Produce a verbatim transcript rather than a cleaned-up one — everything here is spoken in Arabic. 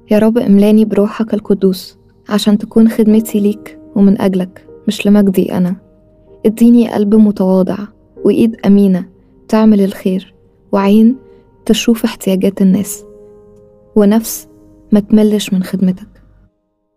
يا رب املاني بروحك القدوس عشان تكون خدمتي ليك ومن أجلك مش لمجدي أنا. اديني قلب متواضع وإيد أمينة تعمل الخير، وعين تشوف احتياجات الناس، ونفس ما تملش من خدمتك.